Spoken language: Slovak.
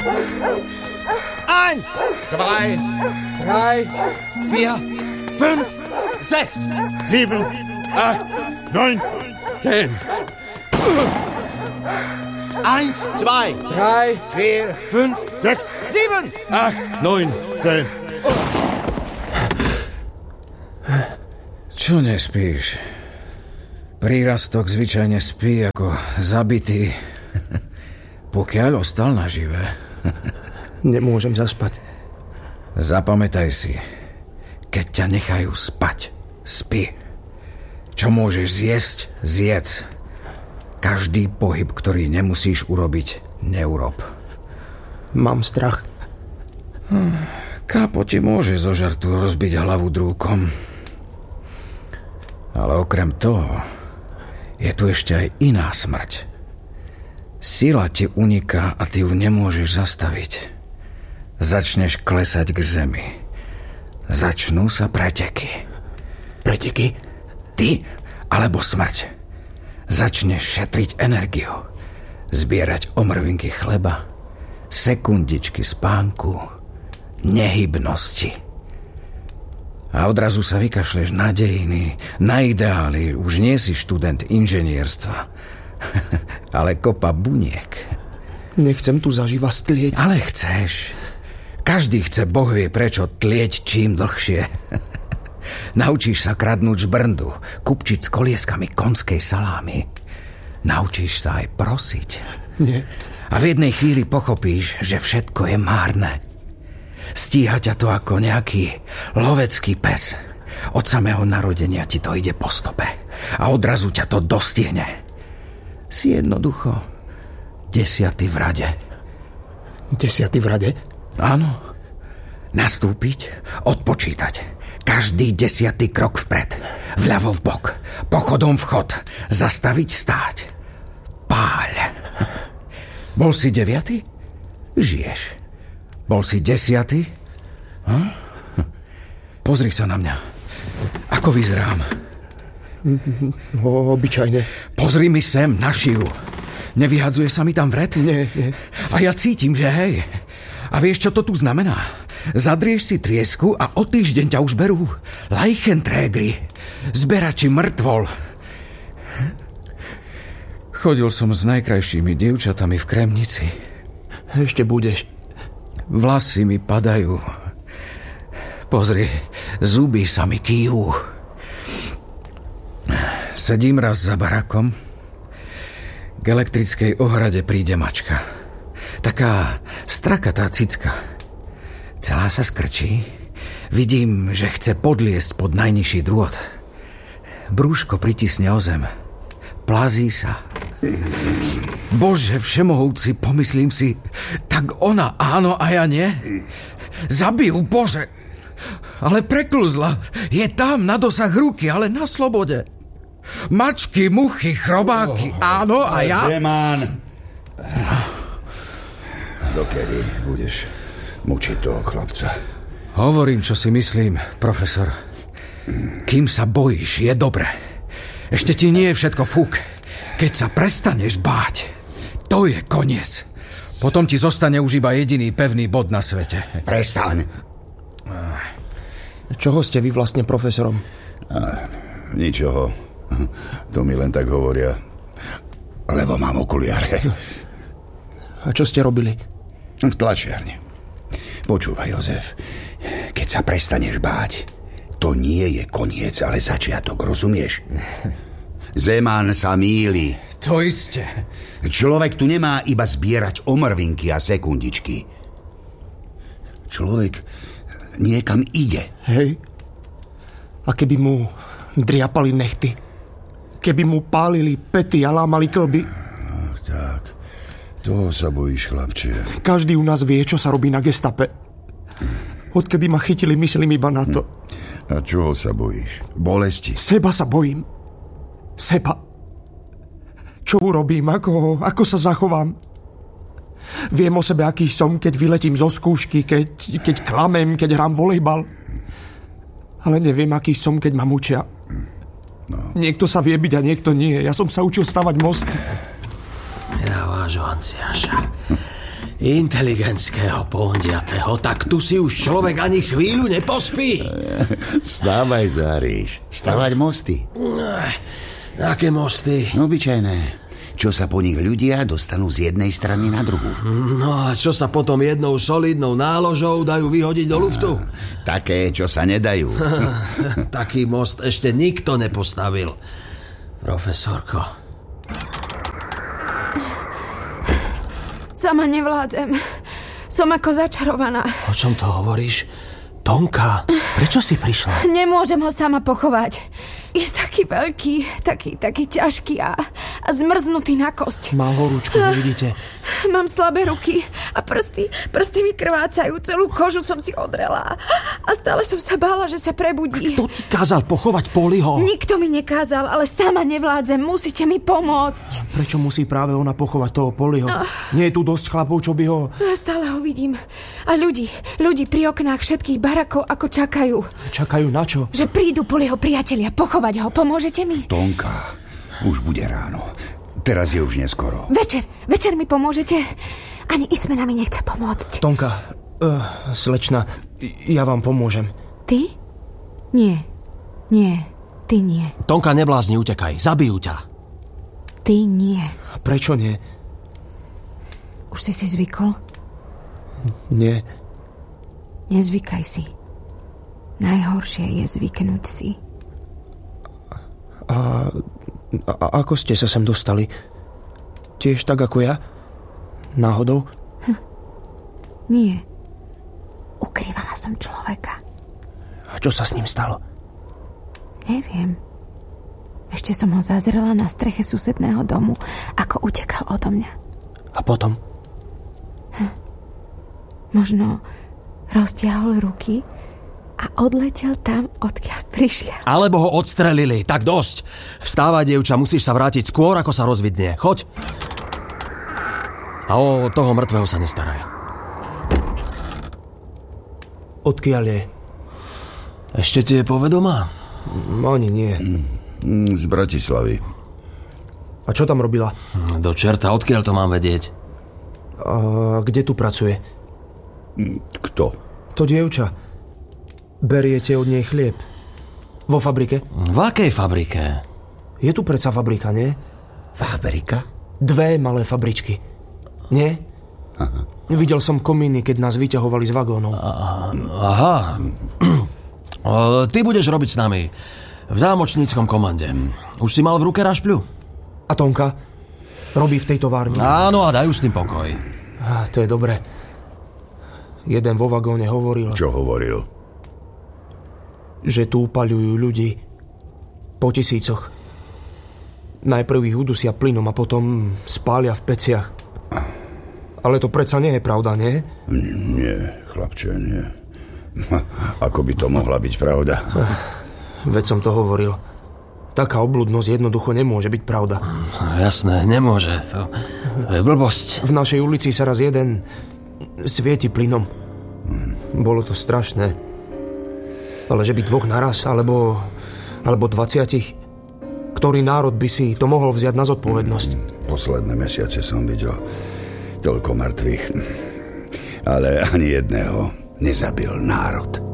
1, 2, 3, 4, 5, 6, 7, 8, 9, 10. 1, 2, 3, 4, 5, 6, 7, 8, 9, 10. Čo nespíš? Prírastok zvyčajne spí ako zabitý, pokiaľ ostal nažive. Nemôžem zaspať. Zapamätaj si, keď ťa nechajú spať, spí. Čo môžeš zjesť, zjedz. Každý pohyb, ktorý nemusíš urobiť, neurob. Mám strach. Kápo ti môže zo žartu rozbiť hlavu drúkom. Ale okrem toho je tu ešte aj iná smrť. Sila ti uniká a ty ju nemôžeš zastaviť. Začneš klesať k zemi. Začnú sa preteky. Preteky? Ty alebo smrť. Začneš šetriť energiu. Zbierať omrvinky chleba. Sekundičky spánku. Nehybnosti. A odrazu sa vykašleš na dejiny, na ideály. Už nie si študent inžinierstva, ale kopa buniek. Nechcem tu zaživa stlieť. Ale chceš. Každý chce, Boh vie prečo, tlieť čím dlhšie. Naučíš sa kradnúť žbrndu, kupčiť s kolieskami konskej salámy. Naučíš sa aj prosiť. Nie. A v jednej chvíli pochopíš, že všetko je márne. Stíha ťa to ako nejaký lovecký pes. Od samého narodenia ti to ide po stope a odrazu ťa to dostihne. Si jednoducho 10. v rade. 10. v rade? Áno. Nastúpiť, odpočítať. Každý 10. krok vpred. Vľavo vbok. Pochodom vchod. Zastaviť, stáť. Páľ. Bol si 9? Žiješ. Bol si 10? Pozri sa na mňa. Ako vyzerám? Obyčajne. Pozri mi sem na šiju. Nevyhadzuje sa mi tam vred? Nie. A ja cítim, že hej. A vieš, čo to tu znamená? Zadrieš si triesku a o týždeň ťa už berú Leichenträgeri, zberači mŕtvol. Chodil som s najkrajšími dievčatami v Kremnici. Ešte budeš. Vlasy mi padajú. Pozri, zuby sa mi kýjú. Sedím raz za barakom. K elektrickej ohrade príde mačka. Taká strakatá cicka. Celá sa skrčí. Vidím, že chce podliesť pod najnižší drôt. Brúško pritisne o zem. Plazí sa. Bože všemohúci, pomyslím si, tak ona áno a ja nie? Zabijú, Bože. Ale preklzla. Je tam na dosah ruky, ale na slobode. Mačky, muchy, chrobáky, áno a ja... Zeman. Dokedy budeš mučiť toho chlapca? Hovorím, čo si myslím, profesor. Kým sa bojíš, je dobre. Ešte ti nie je všetko fúk. Keď sa prestaneš báť, to je koniec. Potom ti zostane už iba jediný pevný bod na svete. Prestaň. Čoho ste vy vlastne profesorom? Ničoho. To mi len tak hovoria. Lebo mám okuliare. A čo ste robili? V tlačiarni. Počúvaj, Jozef. Keď sa prestaneš báť, to nie je koniec, ale začiatok, rozumieš? Zeman sa mýli. To isté. Človek tu nemá iba zbierať omrvinky a sekundičky. Človek niekam ide. Hej. A keby mu driapali nechty? Keby mu pálili pety a lámali klby? Ach, tak. Toho sa bojíš, chlapče. Každý u nás vie, čo sa robí na gestape. Odkedy ma chytili, myslím iba na to. A čoho sa bojíš? Bolesti? Seba sa bojím. Seba. Čo urobím? Ako sa zachovám? Viem o sebe, aký som, keď vyletím zo skúšky, keď klamem, keď hrám volejbal. Ale neviem, aký som, keď ma mučia. No. Niekto sa vie byť a niekto nie. Ja som sa učil stavať mosty. Nedáváš ho, Hanciáša. Inteligentského pondiatého, tak tu si už človek ani chvíľu nepospí. Vstávaj, Záriš. Stavať mosty. Aké mosty? Obyčajné. Čo sa po nich ľudia dostanú z jednej strany na druhú. No a čo sa potom jednou solidnou náložou dajú vyhodiť do luftu? Také, čo sa nedajú. Taký most ešte nikto nepostavil. Profesorko. Sama nevládzem. Som ako začarovaná. O čom to hovoríš? Tonka, prečo si prišla? Nemôžem ho sama pochovať. Je taký veľký, taký ťažký a zmrznutý na kosť. Má horúčku, nevidíte? Mám slabé ruky a prsty mi krvácajú. Celú kožu som si odrela. A stále som sa bála, že sa prebudí. Kto ti kázal pochovať Poliho? Nikto mi nekázal, ale sama nevládzem. Musíte mi pomôcť. Prečo musí práve ona pochovať toho Poliho? Nie je tu dosť chlapov, čo by ho... Stále ho vidím. A ľudí pri oknách všetkých barakov ako čakajú. Čakajú na čo? Že prídu Poliho priatelia pochovať ho. Pomôžete mi? Tonka, už bude ráno. Teraz je už neskoro. Večer mi pomôžete? Ani Ismena mi nechce pomôcť. Tonka, slečna, ja vám pomôžem. Ty? Nie, ty nie. Tonka, neblázni, utekaj, zabijú ťa. Ty nie. Prečo nie? Už si zvykol? Nie. Nezvykaj si. Najhoršie je zvyknúť si. A ako ste sa sem dostali? Tiež tak ako ja? Náhodou? Nie. Ukrývala som človeka. A čo sa s ním stalo? Neviem. Ešte som ho zazrela na streche susedného domu, ako utekal odo mňa. A potom? Možno roztiahol ruky a odletel tam, odkiaľ prišiel. Alebo ho odstrelili, tak dosť. Vstávaj, dievča, musíš sa vrátiť skôr, ako sa rozvidnie. Choď. A o toho mŕtvého sa nestaraj. Odkiaľ je? Ešte ti je povedomá? Ani nie. Z Bratislavy. A čo tam robila? Do čerta, odkiaľ to mám vedieť? A kde tu pracuje? Kto? To dievča. Beriete od nej chlieb. Vo fabrike? V akej fabrike? Je tu predsa fabrika, nie? Fabrika? 2 malé fabričky. Nie? Aha. Videl som komíny, keď nás vyťahovali z vagónov. Aha. Ty budeš robiť s nami v zámočníckom komande. Už si mal v ruke rašpľu? A Tonka? Robí v tej továrni? Áno, a daj už s tým pokoj. To je dobré. Jeden vo vagóne hovoril... Čo hovoril? Že tu upaľujú ľudí po tisícoch. Najprv ich udusia plynom a potom spália v peciach. Ale to predsa nie je pravda, nie? Nie, chlapče, nie. Ako by to mohla byť pravda? Veď som to hovoril. Taká obľudnosť jednoducho nemôže byť pravda. Jasné, nemôže. To je blbosť. V našej ulici sa raz jeden svieti plynom. Bolo to strašné. Ale že by 2 naraz, alebo 20, ktorý národ by si to mohol vziať na zodpovednosť? Posledné mesiace som videl toľko mŕtvych, ale ani jedného nezabil národ.